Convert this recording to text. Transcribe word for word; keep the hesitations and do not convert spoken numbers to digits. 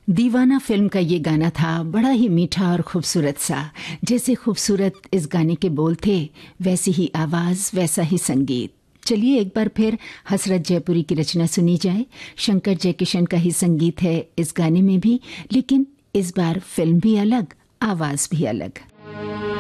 दीवाना फिल्म का ये गाना था, बड़ा ही मीठा और खूबसूरत सा। जैसे खूबसूरत इस गाने के बोल थे, वैसी ही आवाज़, वैसा ही संगीत। चलिए एक बार फिर हसरत जयपुरी की रचना सुनी जाए। शंकर जयकिशन का ही संगीत है इस गाने में भी, लेकिन इस बार फिल्म भी अलग, आवाज़ भी अलग।